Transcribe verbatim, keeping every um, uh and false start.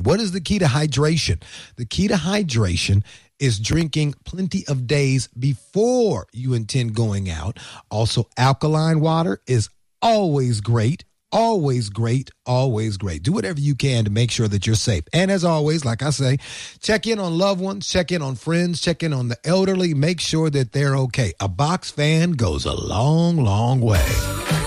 hydrated. What is the key to hydration? The key to hydration is drinking plenty of days before you intend going out. Also, alkaline water is always great. Always great, always great. Do whatever you can to make sure that you're safe. And as always, like I say, check in on loved ones, check in on friends, check in on the elderly. Make sure that they're okay. A box fan goes a long, long way.